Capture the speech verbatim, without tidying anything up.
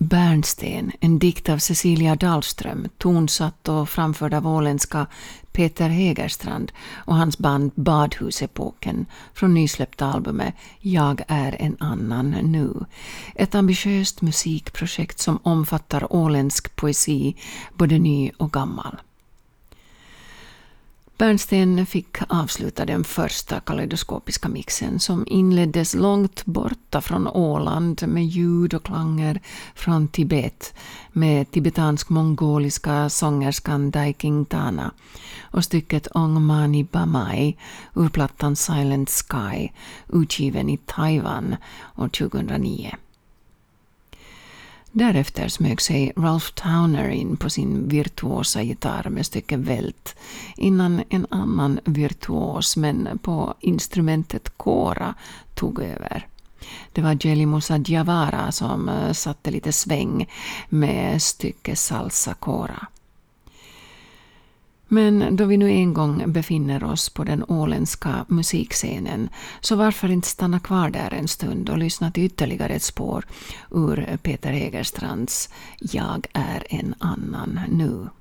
Bernsten, en dikt av Cecilia Dahlström, tonsatt och framförd av åländska Peter Hägerstrand och hans band Badhusepoken från nysläppta albumet Jag är en annan nu. Ett ambitiöst musikprojekt som omfattar åländsk poesi, både ny och gammal. Bernsten fick avsluta den första kaleidoskopiska mixen som inleddes långt borta från Åland med ljud och klanger från Tibet med tibetansk-mongoliska sångerskan Daiking Tana och stycket Ong Mani Bamai ur plattan Silent Sky utgiven i Taiwan år tjugohundranio. Därefter smög sig Ralph Towner in på sin virtuosa gitarr med stycket Vält innan en annan virtuos men på instrumentet kora tog över. Det var Jelly Musa Diawara som satte lite sväng med stycket Salsa Kora. Men då vi nu en gång befinner oss på den åländska musikscenen så varför inte stanna kvar där en stund och lyssna till ytterligare ett spår ur Peter Hägerstrands Jag är en annan nu.